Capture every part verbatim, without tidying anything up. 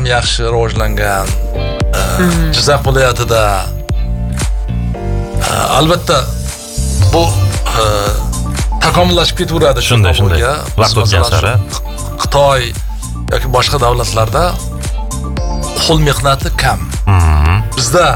yaxshi rivojlangan. Jizzax viloyatida albatta bu takomillashib ketaveradi. Shunday, shunday. Vaqt o'tgan sari Xitoy yoki boshqa davlatlarda qo'l mehnati kam. Bizda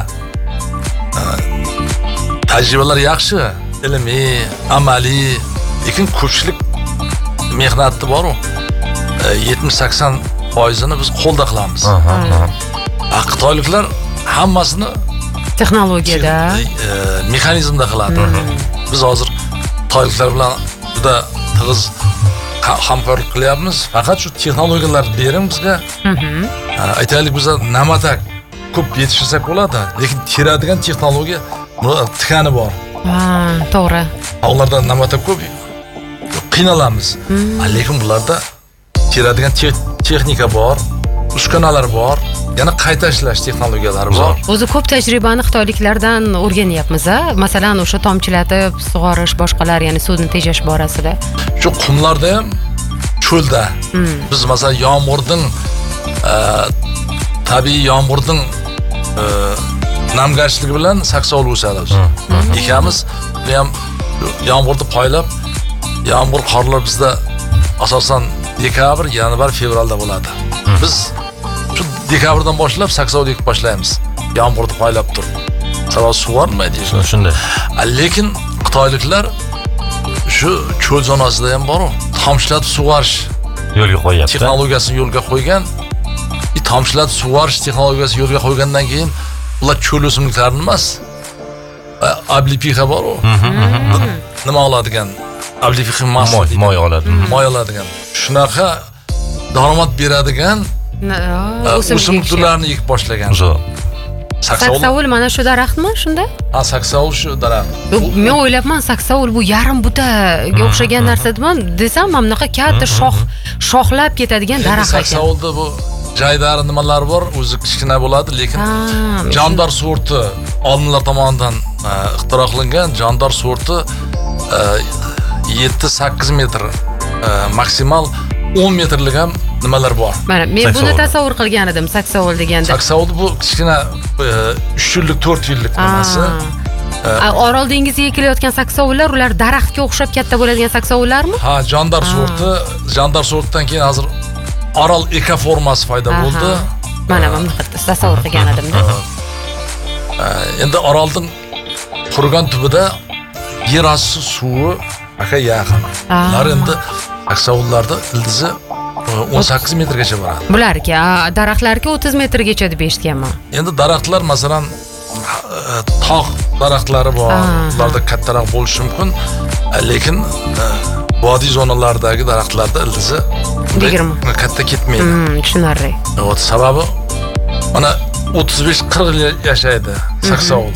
tajribalar yaxshi, ilmiy, amaliy, lekin ko'pchilik mehnati bor-ku. yetmish sakson foizini biz qo'lda qilamiz. Xitoyliklar hammasini texnologiyada, mexanizmda qiladi. Biz hozir Xitoyliklar bilan juda tig'iz hamkorlik qilyapmiz. Faqat shu texnologiyalar bering bizga. Aytaylik, bizda namatak ko'p yetishtirsak bo'ladi, lekin teradigan texnologiya tikani bor. Ha, to'g'ri. Ularda namatak ko'p, qiynalamiz. Lekin bularda teradigan texnika bor, uskanalar bor, yana qayta ishlash texnologiyalari bor. O'zi ko'p tajribani xitoyliklardan o'rganyapmiz-a? Masalan, o'sha tomchilatib sug'orish, boshqalar, ya'ni suvni tejash borasida. Shu qumlarda ham, cho'lda biz masalan yomg'irning tabiiy yomg'irning namgarchligi bilan saksovul o'sadi. Ekamiz ham yomg'irni poylab, yomg'ir qorlar bizda asosan dekabr, yanvar, fevralda bo'ladi. Biz shu dekabrdan boshlab saksovul ekib boshlaymiz. Yomg'irni poylab turib. Sabab sug'ormaydi. Shunday. Lekin xitoyliklar shu cho'l zonasida ham bor, tomchilatib sug'orish yo'lga qo'yapti. Texnologiyasini yo'lga qo'ygan. Tomchilatib sug'orish texnologiyasini yo'lga qo'ygandan keyin ular cho'l o'simliklarini emas, ablipixa bor-ku. Nima oladigan? Ablipixa moy, moy oladi. Moy oladigan. Shunaqa daromad beradigan o'simlik turlarini ekib boshlagan. Saksovul mana shu daraxtmi shunda? Ha, saksovul shu daraxt. Men o'ylabman, saksovul bu yarim butaga o'xshagan narsadan desam, mana bunaqa katta shox, shoxlab ketadigan daraxt ekan. Saksovulda bu jaydari nimalar bor, o'zi kichkina bo'ladi, lekin jondor sorti olimlar tomonidan ixtiro qilingan jondor sorti yetti sakkiz metr, maksimal o'n metrlik ham nimalar bor. Mana men buni tasavvur qilgan edim, saksovul deganda. Saksovul bu kichkina uch yillik, to'rt yillik nimasi. Orol dengiziga kelayotgan saksovullar, ular daraxtga o'xshab katta bo'ladigan saksovullarmi? Ha, jondor sorti, jondor sortidan keyin hozir Orol ekoformasi paydo bo'ldi. Mana buni tasavvur qilgan edimda. Endi Orolning qurgan tubida yer osti suvi aka yaqin. Ular endi saksovullarda ildizi o'n sakkiz metrgacha boradi. Bularga, daraxtlarga o'ttiz metrgacha deb eshitganman. Endi daraxtlar masalan tog' daraxtlari bor, ularda kattaroq bo'lishi mumkin, lekin vodiy zonalardagi daraxtlarda ildizi yigirma katta ketmaydi. Tushunarli. O'z sababi mana o'ttiz besh qirq yil yashaydi saksovul.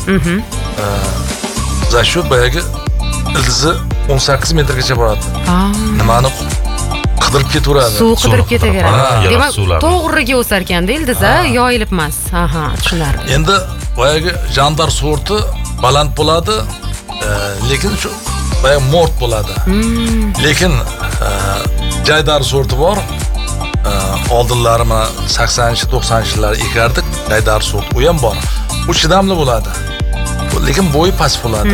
Za shu boyagi ildizi o'n sakkiz metrgacha boradi. Nimani qidirib ketaveradi. Suv qidirib ketaveradi. Demak, to'g'riga o'sar ekanda ildiza, yoyilib emas. Aha, tushunarli. Endi boyagi jondor sorti baland bo'ladi, lekin shu boya mo'rt bo'ladi. Lekin jaydar sorti bor. Oldinlari mana saksoninchi to'qsoninchi yillar ekardik, jaydar sort u ham bor. U chidamli bo'ladi. Lekin bo'yi past bo'ladi.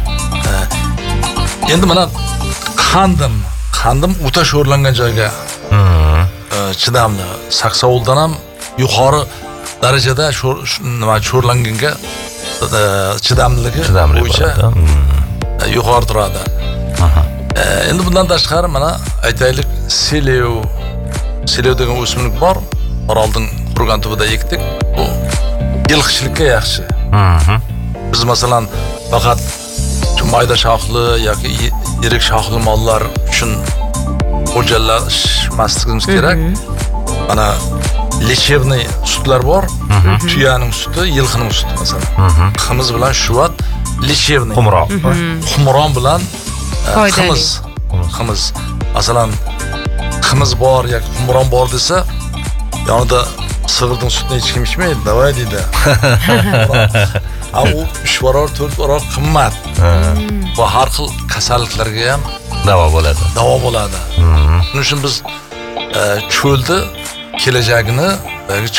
Endi mana qandim, qandim o'ta sho'rlangan joyga chidamli. Saksovuldan ham yuqori darajada nima sho'rlanganga chidamliligi bo'yicha yuqori turadi. Endi bundan tashqari mana aytaylik, selev, selev degan o'simlik bor. Orolning qurgan tubida ekdik. Bu yilqichilikka yaxshi. Biz masalan faqat mayda shoxli yoki yirik shoxli mollar uchun mo'ljallashmasligimiz kerak. Mana lechevniy sutlar bor. Tuyaning suti, yilqining suti masalan. Qimiz bilan shuvat, lechevniy. Qumron. Qumron bilan qimiz. Qimiz. Masalan, qimiz bor yoki qumron bor desa, yonida sig'irning sutini hech kim ichmaydi, davay deydi. U uch barobar, to'rt barobar qimmat. Va har xil kasalliklarga ham davo bo'ladi. Davo bo'ladi. Shuning uchun biz cho'lda kelajagini